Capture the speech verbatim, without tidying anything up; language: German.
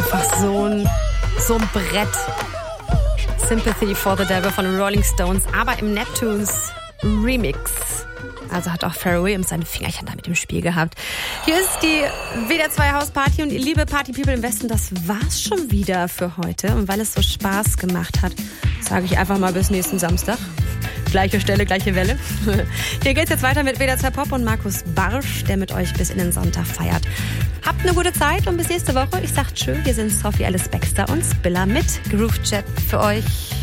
einfach so ein, so ein Brett. Sympathy for the Devil von den Rolling Stones, aber im Neptunes Remix. Also hat auch Pharrell Williams seine Fingerchen da mit im Spiel gehabt. Hier ist die W D R zwei Hausparty und ihr liebe Party-People im Westen, das war's schon wieder für heute. Und weil es so Spaß gemacht hat, sage ich einfach mal bis nächsten Samstag. Gleiche Stelle, gleiche Welle. Hier geht's jetzt weiter mit W D R zwei Pop und Markus Barsch, der mit euch bis in den Sonntag feiert. Habt eine gute Zeit und bis nächste Woche. Ich sag tschö, hier sind Sophie Alice Baxter und Spiller mit Groove Chat für euch.